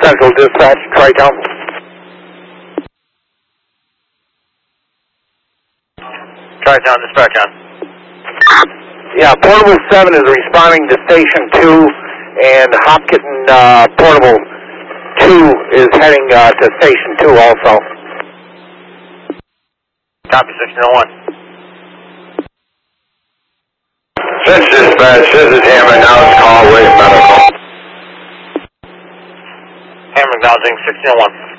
Central Dispatch, Tri-Town. Tri-Town Dispatch on. Yeah, Portable 7 is responding to Station 2, and Hopkins Portable 2 is heading to Station 2 also. Copy, 1601. Central Dispatch, this is Hammond, now it's call with medical. Hammer acknowledging 1601.